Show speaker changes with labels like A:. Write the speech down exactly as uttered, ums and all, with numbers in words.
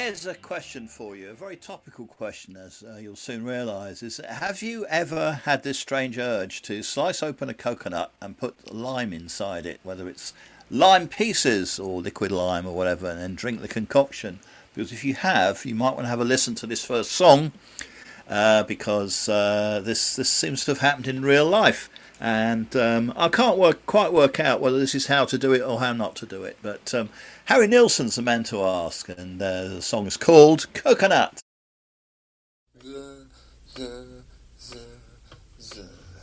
A: here's a question for you, a very topical question, as uh, you'll soon realise. Is have you ever had this strange urge to slice open a coconut and put lime inside it, whether it's lime pieces or liquid lime or whatever, and then drink the concoction? Because if you have, you might want to have a listen to this first song, uh, because uh, this this seems to have happened in real life. And um, I can't work, quite work out whether this is how to do it or how not to do it. But um, Harry Nilsson's the man to ask, and uh, the song is called Coconut.
B: La, la.